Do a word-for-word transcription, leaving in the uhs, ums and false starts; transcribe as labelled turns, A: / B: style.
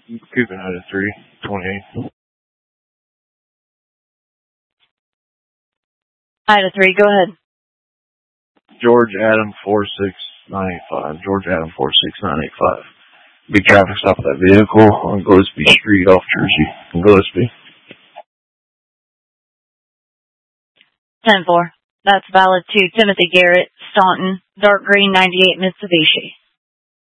A: Cougar nine three, twenty-eight.
B: Ida three, go ahead.
A: George Adam four six nine eight five. George Adam four six nine eight five. Big traffic stop of that vehicle on Gillespie Street off Jersey in Gillespie.
B: ten four. That's valid to Timothy Garrett, Staunton, dark green ninety-eight Mitsubishi.